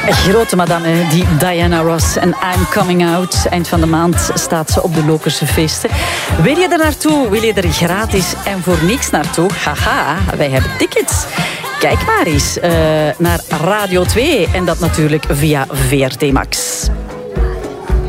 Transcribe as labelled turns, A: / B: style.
A: Grote madame, die Diana Ross en I'm Coming Out. Eind van de maand staat ze op de Lokerse feesten. Wil je er naartoe? Wil je er gratis en voor niks naartoe? Haha, wij hebben tickets. Kijk maar eens naar Radio 2 en dat natuurlijk via VRT Max.